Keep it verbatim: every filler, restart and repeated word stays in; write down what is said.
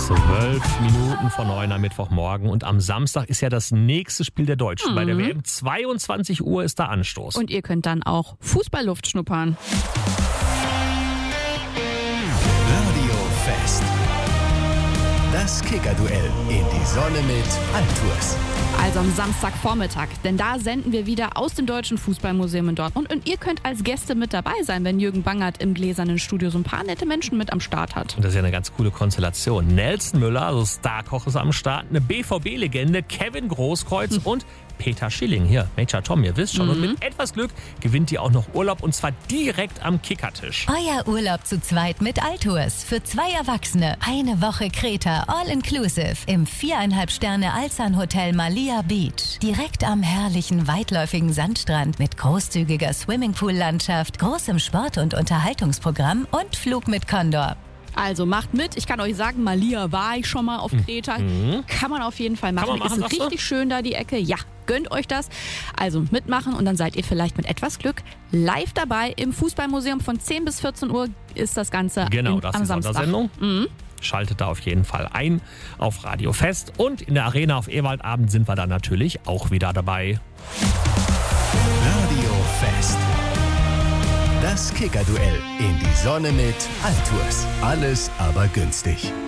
Zwölf Minuten vor neun am Mittwochmorgen und am Samstag ist ja das nächste Spiel der Deutschen. Mhm. Bei der W M zweiundzwanzig Uhr ist da Anstoß. Und ihr könnt dann auch Fußballluft schnuppern. Radio Fest. Das Kicker-Duell in die Sonne mit Altours. Also am Samstagvormittag, denn da senden wir wieder aus dem Deutschen Fußballmuseum in Dortmund und ihr könnt als Gäste mit dabei sein, wenn Jürgen Bangert im gläsernen Studio so ein paar nette Menschen mit am Start hat. Und das ist ja eine ganz coole Konstellation. Nelson Müller, also Starkoch, ist am Start, eine B V B-Legende, Kevin Großkreuz hm. und Peter Schilling, hier, Major Tom, ihr wisst schon. Mhm. Und mit etwas Glück gewinnt ihr auch noch Urlaub und zwar direkt am Kickertisch. Euer Urlaub zu zweit mit Altours für zwei Erwachsene. Eine Woche Kreta, all-inclusive im viereinhalb Sterne Alsan Hotel Malia Beach. Direkt am herrlichen, weitläufigen Sandstrand mit großzügiger Swimmingpool-Landschaft, großem Sport- und Unterhaltungsprogramm und Flug mit Condor. Also macht mit. Ich kann euch sagen, Malia war ich schon mal auf Kreta. Mhm. Kann man auf jeden Fall machen. Kann man machen, ist richtig schön da die Ecke. Ja, gönnt euch das. Also mitmachen und dann seid ihr vielleicht mit etwas Glück live dabei. Im Fußballmuseum von zehn bis vierzehn Uhr ist das Ganze genau, in, das am ist Samstag. Sondersendung. Mhm. Schaltet da auf jeden Fall ein auf Radio Fest. Und in der Arena auf Ewaldabend sind wir dann natürlich auch wieder dabei. Radio Fest. Das Kicker-Duell in die Sonne mit Altours. Alles aber günstig.